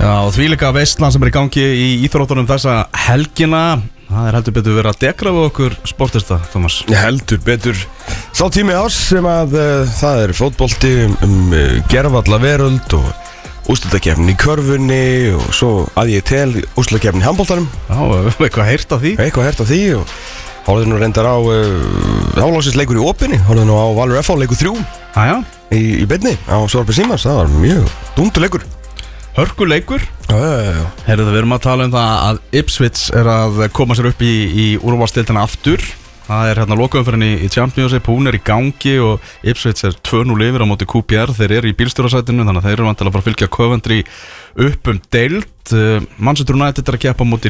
Já, þvílíka veislan sem í gangi í íþróttunum þessa helgina. Það heldur betur verið að degrafa okkur sportista, Tómas. Heldur betur. Sá tími árs sem að það fótbolti gervalla veröld og úrslitakeppnin í körfunni og svo að ég tel úrslitakeppnin í handboltanum. Já, eitthvað heyrt af því. Eitthvað heyrt af því og horfðu nú reyndar á álásins leikur í opinni, horfðu nú á Valur FH leikur 3 í beinni á Sjónvarpi Símans. Það var mjög dúndur leikur. Hörkuleikur. Já. Heyrðu, við erum að tala það að Ipswich að koma sér upp í úrvalsdeildina aftur. Það hérna lokaumferðin í Championship, hún í gangi og Ipswich 2-0 yfir á móti QPR. Þeir eru í bílstjórasætinu, þannig að þeir eru vantilega að fara að fylgja Coventry upp deild. Manchester United að keppa móti